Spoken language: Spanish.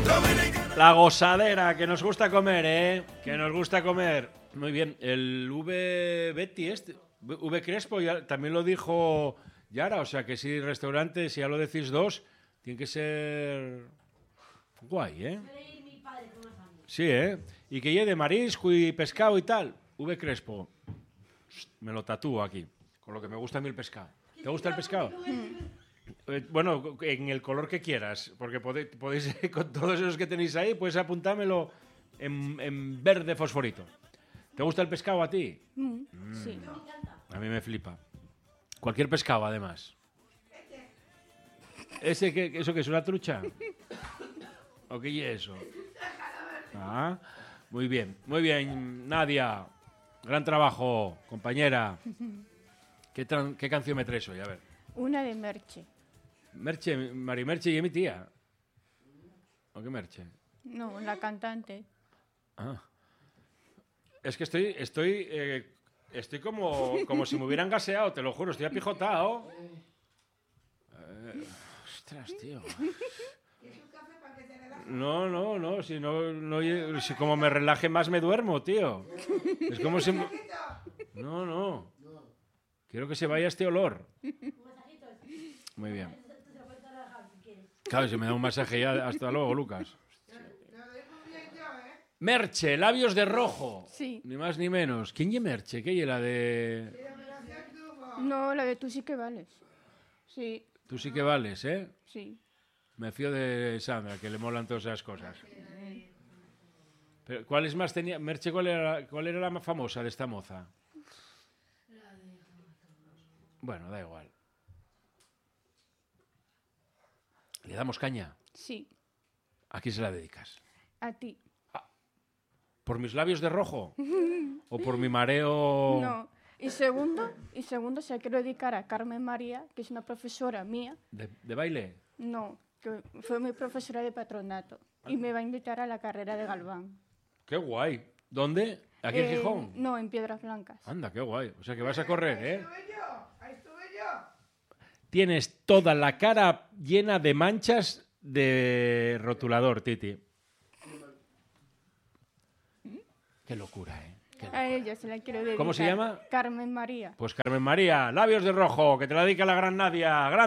La gozadera, que nos gusta comer, ¿eh? Que nos gusta comer. Muy bien, el V Betty V Crespo ya, también lo dijo Yara, o sea que si restaurante, si ya lo decís dos, tiene que ser guay, ¿eh? Sí, ¿eh? Y que lleve de marisco y pescado y tal. V Crespo. Me lo tatúo aquí, con lo que me gusta a mí el pescado. ¿Te gusta el pescado? Bueno, en el color que quieras, porque podéis con todos esos que tenéis ahí, puedes apuntármelo en verde fosforito. ¿Te gusta el pescado a ti? Sí. A mí me flipa. Cualquier pescado, además. ¿Eso qué es, una trucha? ¿O qué es eso? Ah, muy bien, Nadia. Gran trabajo, compañera. ¿Qué canción me traes hoy? A ver. Una de Merche. Merche, Mari Merche y es mi tía. ¿O qué Merche? No, la cantante. Ah. Es que estoy como si me hubieran gaseado, te lo juro, estoy apijotado. Ostras, tío. No, si como me relaje más me duermo, tío. Es como si... No. Quiero que se vaya este olor. Muy bien. Claro, si me da un masaje ya, hasta luego, Lucas. Merche, labios de rojo. Sí. Ni más ni menos. ¿Quién es Merche? ¿Qué es la de...? No, la de Tú sí que vales. Sí. Tú sí que vales, ¿eh? Sí. Me fío de Sandra, que le molan todas esas cosas. Pero, ¿cuáles más tenía? Merche, ¿cuál era la más famosa de esta moza? Bueno, da igual. ¿Le damos caña? Sí. ¿A quién se la dedicas? A ti. ¿Por mis labios de rojo? ¿O por mi mareo? No. Y segundo se la quiero dedicar a Carmen María, que es una profesora mía. ¿De baile? No, que fue mi profesora de patronato. Y me va a invitar a la carrera de Galván. ¡Qué guay! ¿Dónde? ¿Aquí en Gijón? No, en Piedras Blancas. Anda, qué guay. O sea que vas a correr, ¿eh? Ahí estuve yo. Tienes toda la cara llena de manchas de rotulador, Titi. Qué locura, ¿eh? Qué locura. A ella se la quiero dedicar. ¿Cómo se llama? Carmen María. Pues Carmen María, labios de rojo, que te la dedica la gran Nadia.